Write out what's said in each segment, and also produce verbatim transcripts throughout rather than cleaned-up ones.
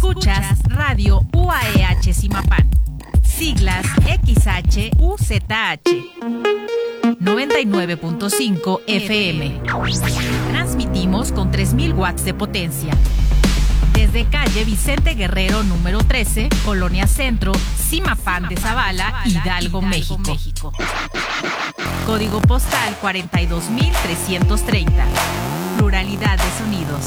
Escuchas Radio U A E H Zimapán. Siglas X H U Z H. noventa y nueve punto cinco F M. Transmitimos con tres mil watts de potencia. Desde calle Vicente Guerrero número trece, Colonia Centro, Zimapán de Zavala, Hidalgo, México. Código postal cuarenta y dos mil trescientos treinta. Pluralidad de sonidos.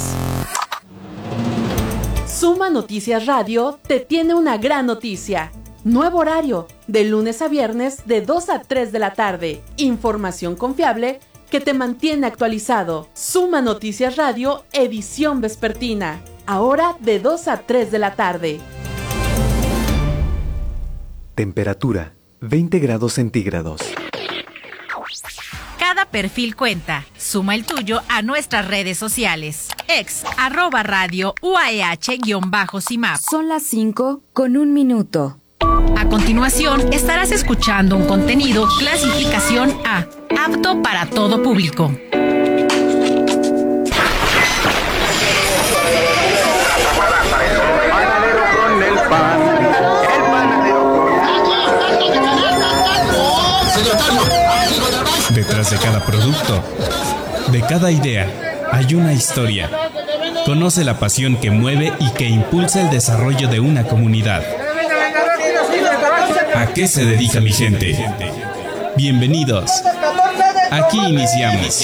Suma Noticias Radio te tiene una gran noticia. Nuevo horario, de lunes a viernes de dos a tres de la tarde. Información confiable que te mantiene actualizado. Suma Noticias Radio, edición vespertina. Ahora de dos a tres de la tarde. Temperatura, veinte grados centígrados. Cada perfil cuenta. Suma el tuyo a nuestras redes sociales. Ex, arroba radio, U A E H guión bajo Zimap. Son las cinco con un minuto. A continuación, estarás escuchando un contenido clasificación A, apto para todo público. Detrás de cada producto, de cada idea, hay una historia. Conoce la pasión que mueve y que impulsa el desarrollo de una comunidad. ¿A qué se dedica mi gente? Bienvenidos. Aquí iniciamos.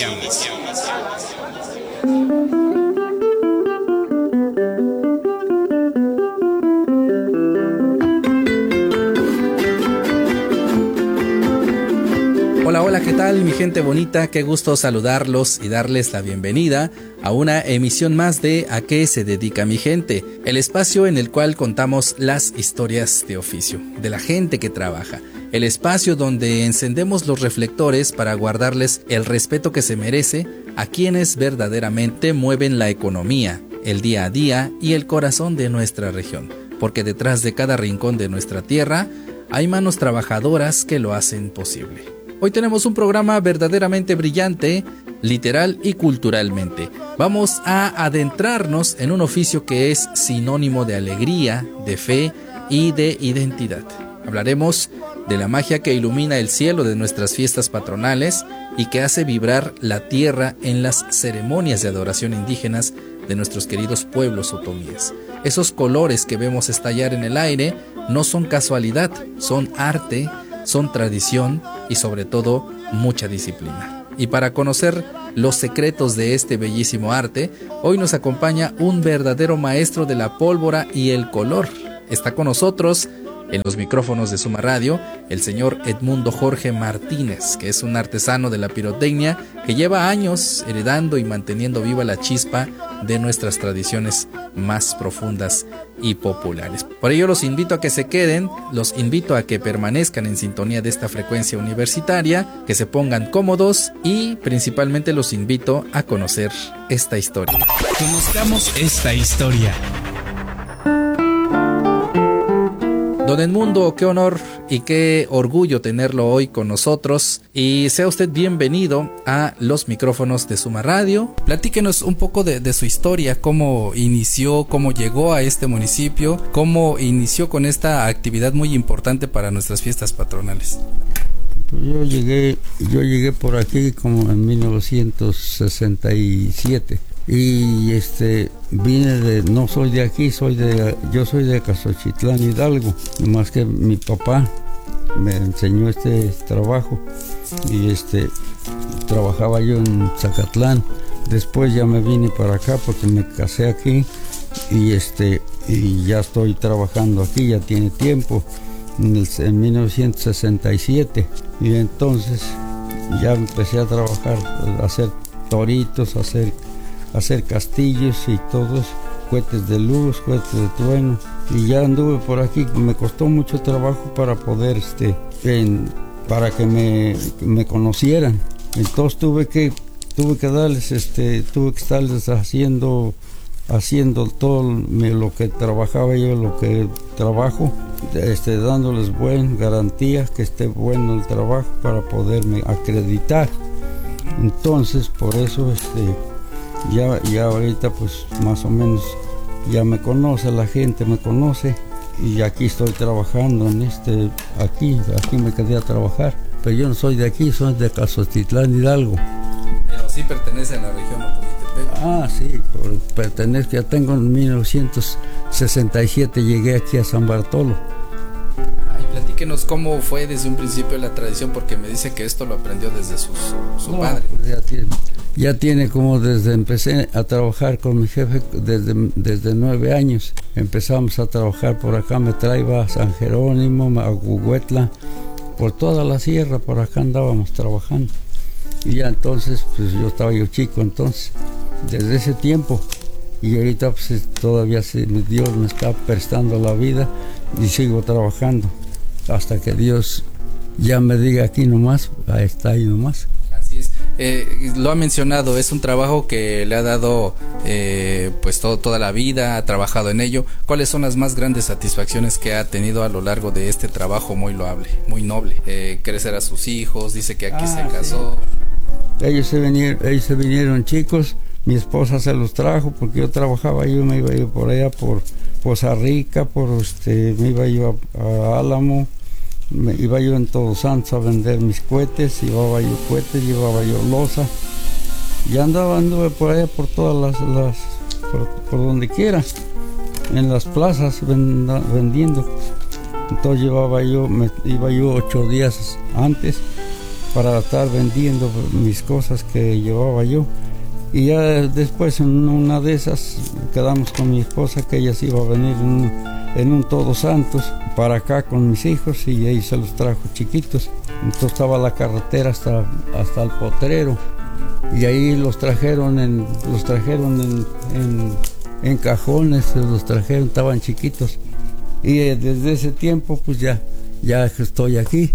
Hola, hola, ¿qué tal mi gente bonita? Qué gusto saludarlos y darles la bienvenida a una emisión más de ¿A qué se dedica mi gente? El espacio en el cual contamos las historias de oficio, de la gente que trabaja. El espacio donde encendemos los reflectores para guardarles el respeto que se merece a quienes verdaderamente mueven la economía, el día a día y el corazón de nuestra región. Porque detrás de cada rincón de nuestra tierra hay manos trabajadoras que lo hacen posible. Hoy tenemos un programa verdaderamente brillante, literal y culturalmente. Vamos a adentrarnos en un oficio que es sinónimo de alegría, de fe y de identidad. Hablaremos de la magia que ilumina el cielo de nuestras fiestas patronales y que hace vibrar la tierra en las ceremonias de adoración indígenas de nuestros queridos pueblos otomíes. Esos colores que vemos estallar en el aire no son casualidad, son arte, son tradición y sobre todo mucha disciplina. Y para conocer los secretos de este bellísimo arte, hoy nos acompaña un verdadero maestro de la pólvora y el color. Está con nosotros en los micrófonos de Suma Radio el señor Edmundo Jorge Martínez, que es un artesano de la pirotecnia que lleva años heredando y manteniendo viva la chispa de nuestras tradiciones más profundas y populares. Por ello los invito a que se queden, los invito a que permanezcan en sintonía de esta frecuencia universitaria, que se pongan cómodos y principalmente los invito a conocer esta historia. Conozcamos esta historia. Don Edmundo, qué honor y qué orgullo tenerlo hoy con nosotros, y sea usted bienvenido a los micrófonos de Suma Radio. Platíquenos un poco de, de su historia, cómo inició, cómo llegó a este municipio, cómo inició con esta actividad muy importante para nuestras fiestas patronales. Pues yo llegué, yo llegué por aquí como en mil novecientos sesenta y siete. Y este vine de, no soy de aquí, soy de, yo soy de Casochitlán, Hidalgo, más que mi papá me enseñó este trabajo y este trabajaba yo en Zacatlán. Después ya me vine para acá porque me casé aquí y este y ya estoy trabajando aquí, ya tiene tiempo, en, el, en mil novecientos sesenta y siete, y entonces ya empecé a trabajar, a hacer toritos, a hacer hacer castillos y todos, cohetes de luz, cohetes de trueno, y ya anduve por aquí. Me costó mucho trabajo para poder, este, en, para que me, me conocieran. Entonces tuve que, tuve que darles, este, tuve que estarles haciendo, haciendo todo me, lo que trabajaba yo, lo que trabajo, este, dándoles buena garantía que esté bueno el trabajo para poderme acreditar. Entonces, por eso, este, Ya, ya ahorita pues más o menos ya me conoce, la gente me conoce y aquí estoy trabajando en este, aquí, aquí me quedé a trabajar, pero yo no soy de aquí, soy de Cazotitlán, Hidalgo. Pero sí pertenece a la región Ocomitepec. Ah, sí, por, pertenezco, ya tengo en mil novecientos sesenta y siete llegué aquí a San Bartolo. Ah, y platíquenos cómo fue desde un principio la tradición, porque me dice que esto lo aprendió desde su, su, su no, padre. Pues ya, tiene, ya tiene como desde empecé a trabajar con mi jefe desde, desde nueve años. Empezamos a trabajar por acá, me traía a San Jerónimo, a Huehuetla, por toda la sierra, por acá andábamos trabajando. Y ya entonces, pues yo estaba yo chico entonces, desde ese tiempo. Y ahorita pues todavía se, Dios me está prestando la vida y sigo trabajando hasta que Dios ya me diga aquí nomás, ahí está ahí nomás. Así es. Eh, lo ha mencionado, es un trabajo que le ha dado eh, pues todo, toda la vida, ha trabajado en ello. ¿Cuáles son las más grandes satisfacciones que ha tenido a lo largo de este trabajo muy loable, muy noble? Eh, crecer a sus hijos, dice que aquí ah, se casó. Sí. Ellos se vinieron, ellos se vinieron chicos, mi esposa se los trajo porque yo trabajaba, yo me iba yo por allá por Poza Rica, por este, me iba yo a, a Álamo. Me iba yo en Todos Santos a vender mis cohetes, llevaba yo cohetes, llevaba yo loza y andaba, anduve por allá por todas las, las por, por donde quiera, en las plazas venda, vendiendo. Entonces llevaba yo, me, iba yo ocho días antes para estar vendiendo mis cosas que llevaba yo. Y ya después en una de esas quedamos con mi esposa que ella se iba a venir en un, en un Todos Santos para acá con mis hijos y ahí se los trajo chiquitos. Entonces estaba la carretera hasta, hasta el Potrero y ahí los trajeron en, los trajeron en, en, en cajones, los trajeron, estaban chiquitos. Y desde ese tiempo pues ya, ya estoy aquí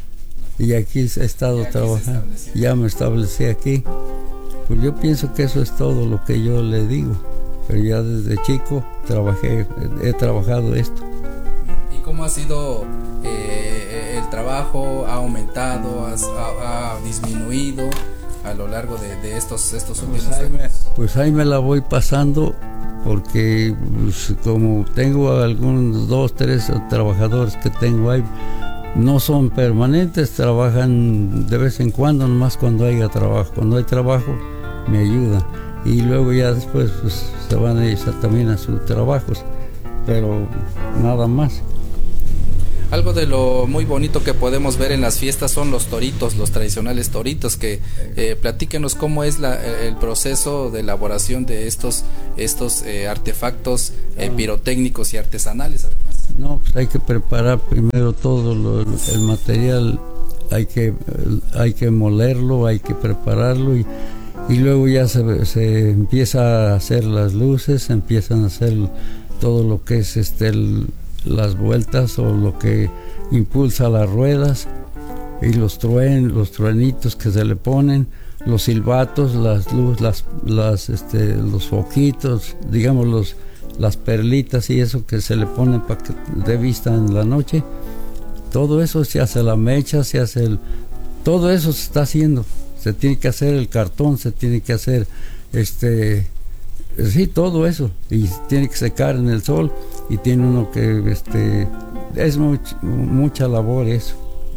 y aquí he estado aquí trabajando, ya me establecí aquí. Pues yo pienso que eso es todo lo que yo le digo, pero ya desde chico trabajé, he trabajado esto. ¿Y cómo ha sido eh, el trabajo? ¿Ha aumentado? ¿Ha, ha, ha disminuido a lo largo de, de estos, estos últimos pues ahí años? Me, pues ahí me la voy pasando porque pues, como tengo algunos dos, tres trabajadores que tengo ahí, no son permanentes, trabajan de vez en cuando, nomás cuando haya trabajo. Cuando hay trabajo me ayudan y luego ya después pues, se van ellos también a sus trabajos, pero nada más. Algo de lo muy bonito que podemos ver en las fiestas son los toritos, los tradicionales toritos, que eh, platíquenos cómo es la, el proceso de elaboración de estos, estos eh, artefactos eh, pirotécnicos y artesanales además. No, pues hay que preparar primero todo lo, el material, hay que, hay que molerlo, hay que prepararlo y, y luego ya se, se empieza a hacer las luces, se empiezan a hacer todo lo que es este el, las vueltas o lo que impulsa las ruedas y los truen, los truenitos que se le ponen, los silbatos, las luces, las, las, este, los foquitos, digamos los, las perlitas y eso que se le ponen para que dé vista en la noche. Todo eso se hace la mecha, se hace el, todo eso se está haciendo. Se tiene que hacer el cartón, se tiene que hacer este, sí, todo eso y tiene que secar en el sol y tiene uno que este, es much, mucha labor eso.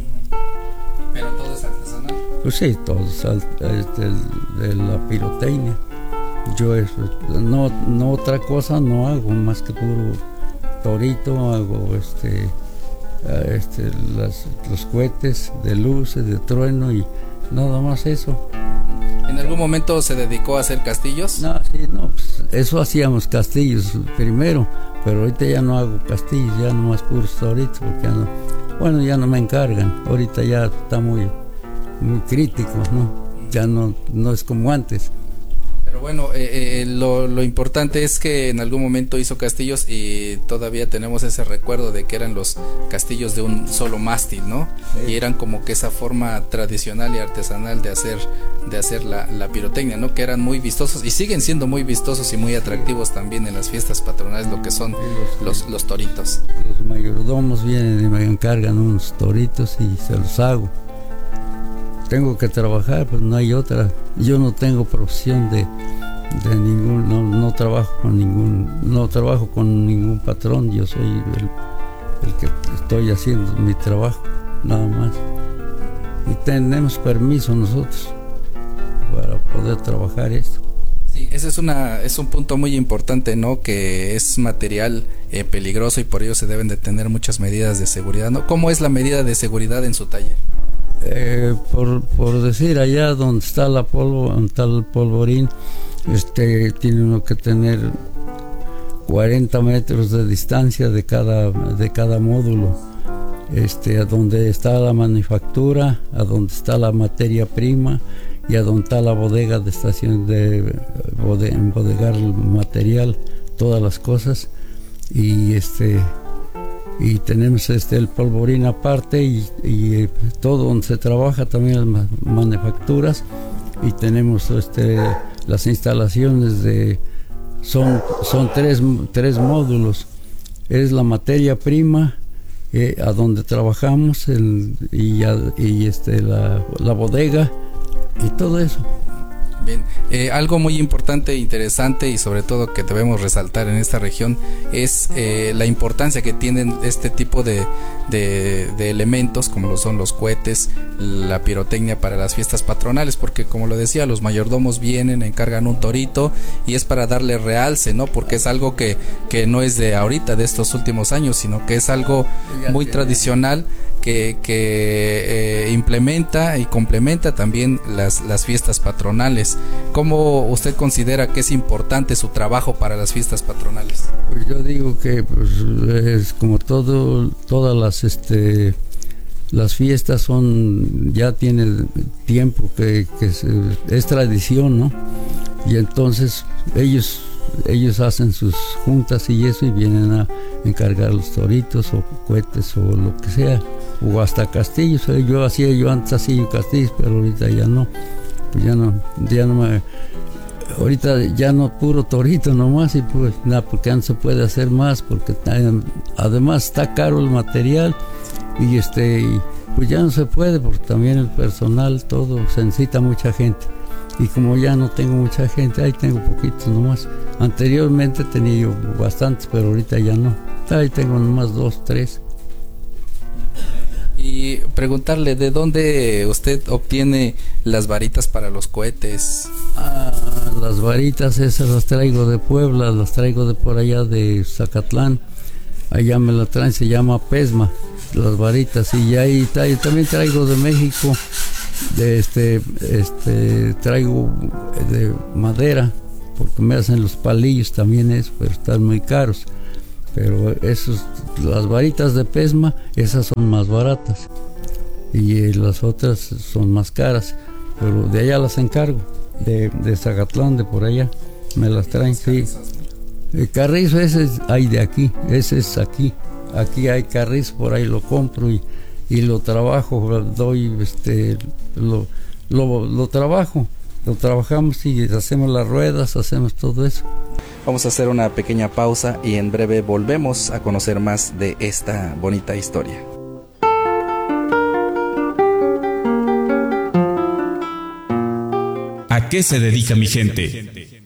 Pero todo es artesanal. Pues sí, todo es este, de la pirotecnia. Yo eso, no, no otra cosa no hago más que puro torito, hago este, este las, los cohetes de luces, de trueno y nada más eso. ¿En algún momento se dedicó a hacer castillos? No, sí, no, pues eso hacíamos castillos primero, pero ahorita ya no hago castillos, ya no más puros toritos, porque ya no, bueno, ya no me encargan, ahorita ya está muy, muy crítico, ¿no? Ya no, no es como antes. Pero bueno, eh, eh, lo, lo importante es que en algún momento hizo castillos y todavía tenemos ese recuerdo de que eran los castillos de un solo mástil, ¿no? Sí. Y eran como que esa forma tradicional y artesanal de hacer, de hacer la, la pirotecnia, ¿no? Que eran muy vistosos y siguen siendo muy vistosos y muy atractivos también en las fiestas patronales, lo que son los, los, los toritos. Los mayordomos vienen y me encargan unos toritos y se los hago. Tengo que trabajar, pues no hay otra. Yo no tengo profesión de, de ningún, no, no trabajo con ningún, no trabajo con ningún patrón, yo soy el, el que estoy haciendo mi trabajo, nada más. Y tenemos permiso nosotros para poder trabajar esto. Sí, ese es una es un punto muy importante, ¿no? Que es material eh, peligroso y por ello se deben de tener muchas medidas de seguridad, ¿no? ¿Cómo es la medida de seguridad en su taller? Eh, por, por decir, allá donde está la polvo, donde está el polvorín, este, tiene uno que tener cuarenta metros de distancia de cada, de cada módulo, este, a donde está la manufactura, a donde está la materia prima y a donde está la bodega de estación de bode, embodegar el material, todas las cosas, y este y tenemos este el polvorín aparte y, y todo donde se trabaja también las manufacturas, y tenemos este las instalaciones de son son tres, tres módulos. Es la materia prima eh, a donde trabajamos el, y, a, y este la, la bodega y todo eso. Bien, eh, algo muy importante, interesante y sobre todo que debemos resaltar en esta región es eh, la importancia que tienen este tipo de, de, de elementos como lo son los cohetes, la pirotecnia para las fiestas patronales, porque como lo decía, los mayordomos vienen, encargan un torito y es para darle realce, ¿no? Porque es algo que, que no es de ahorita, de estos últimos años, sino que es algo muy tradicional que, que eh, implementa y complementa también las, las fiestas patronales. ¿Cómo usted considera que es importante su trabajo para las fiestas patronales? Pues yo digo que pues, es como todo, todas las este las fiestas son, ya tiene tiempo que, que se, es tradición, ¿no? Y entonces ellos ellos hacen sus juntas y eso y vienen a encargar los toritos o cohetes o lo que sea, o hasta castillos. Yo hacía yo antes hacía castillos, pero ahorita ya no, pues ya no, ya no me, ahorita ya no puro torito nomás, y pues nada, porque ya no se puede hacer más, porque además está caro el material y este y pues ya no se puede, porque también el personal todo se necesita mucha gente. Y como ya no tengo mucha gente, ahí tengo poquitos nomás. Anteriormente tenía yo bastantes, pero ahorita ya no. Ahí tengo nomás dos, tres. Y preguntarle, ¿de dónde usted obtiene las varitas para los cohetes? Ah, las varitas esas las traigo de Puebla, las traigo de por allá de Zacatlán. Allá me las traen, se llama Pesma, las varitas. Y ahí también traigo de México. De este, este, traigo de madera, porque me hacen los palillos también eso, pero están muy caros. Pero esos, las varitas de Pesma, esas son más baratas y eh, las otras son más caras, pero de allá las encargo, de, de Zacatlán, de por allá, me las traen, sí. El carrizo ese es, hay de aquí, ese es aquí, aquí hay carrizo, por ahí lo compro y y lo trabajo, doy este lo, lo, lo trabajo, lo trabajamos y hacemos las ruedas, hacemos todo eso. Vamos a hacer una pequeña pausa y en breve volvemos a conocer más de esta bonita historia. ¿A qué se dedica mi gente?